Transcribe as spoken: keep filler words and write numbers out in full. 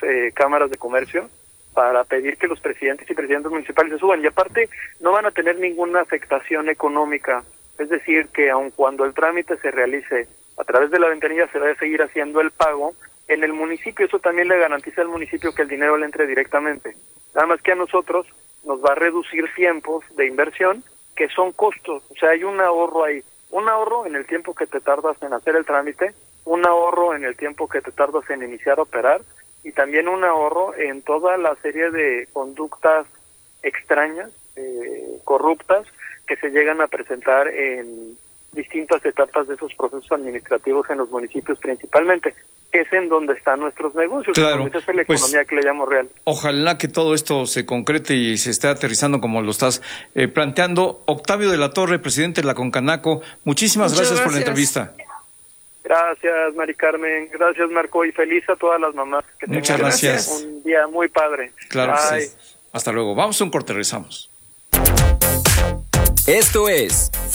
eh, cámaras de comercio para pedir que los presidentes y presidentes municipales se suban. Y aparte, no van a tener ninguna afectación económica. Es decir, que aun cuando el trámite se realice a través de la ventanilla, se va a seguir haciendo el pago en el municipio. Eso también le garantiza al municipio que el dinero le entre directamente. Nada más que a nosotros nos va a reducir tiempos de inversión, que son costos. O sea, hay un ahorro ahí. Un ahorro en el tiempo que te tardas en hacer el trámite, un ahorro en el tiempo que te tardas en iniciar a operar, y también un ahorro en toda la serie de conductas extrañas, eh, corruptas, que se llegan a presentar en distintas etapas de esos procesos administrativos en los municipios principalmente, que es en donde están nuestros negocios. Claro, esa es la pues, economía que le llamo real. Ojalá que todo esto se concrete y se esté aterrizando como lo estás eh, planteando. Octavio de la Torre, presidente de la Concanaco, muchísimas gracias, gracias por la entrevista. Gracias, Mari Carmen. Gracias, Marco. Y feliz a todas las mamás. Que Muchas gracias. Un día muy padre. Claro que sí. Hasta luego. Vamos a un corte, regresamos. Esto es